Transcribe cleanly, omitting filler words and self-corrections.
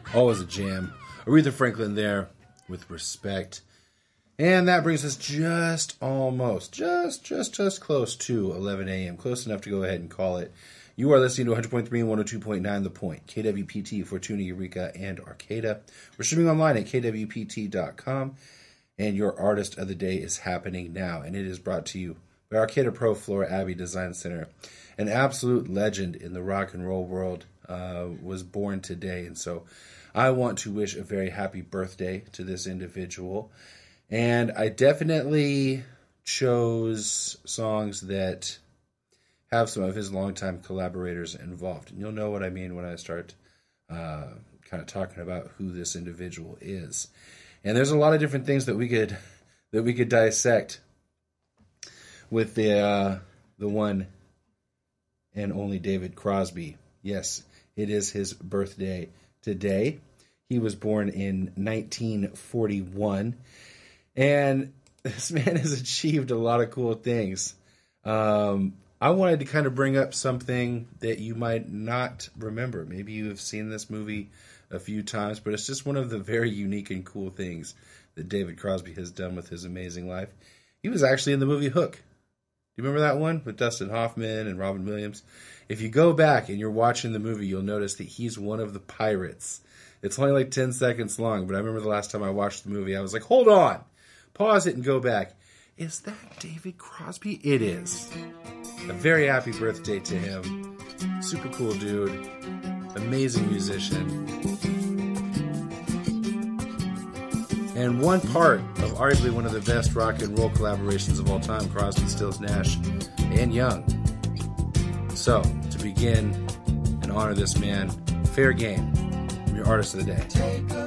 Always a jam. Aretha Franklin there with Respect. And that brings us just close to 11 a.m. Close enough to go ahead and call it. You are listening to 100.3 and 102.9 The Point. KWPT, Fortuna, Eureka, and Arcata. We're streaming online at kwpt.com. And your artist of the day is happening now. And it is brought to you by Arcata Pro Flora Abbey Design Center. An absolute legend in the rock and roll world was born today. And so I want to wish a very happy birthday to this individual. And I definitely chose songs that have some of his longtime collaborators involved. And you'll know what I mean when I start kind of talking about who this individual is. And there's a lot of different things that we could dissect with the one and only David Crosby. Yes, it is his birthday today. He was born in 1941. And this man has achieved a lot of cool things. I wanted to kind of bring up something that you might not remember. Maybe you have seen this movie a few times, but it's just one of the very unique and cool things that David Crosby has done with his amazing life. He was actually in the movie Hook. Do you remember that one with Dustin Hoffman and Robin Williams? If you go back and you're watching the movie, you'll notice that he's one of the pirates. It's only like 10 seconds long, but I remember the last time I watched the movie, I was like, hold on. Pause it and go back. Is that David Crosby? It is. A very happy birthday to him. Super cool dude. Amazing musician. And one part of arguably one of the best rock and roll collaborations of all time, Crosby, Stills, Nash, and Young. So, to begin and honor this man, Fair Game, from your artist of the day.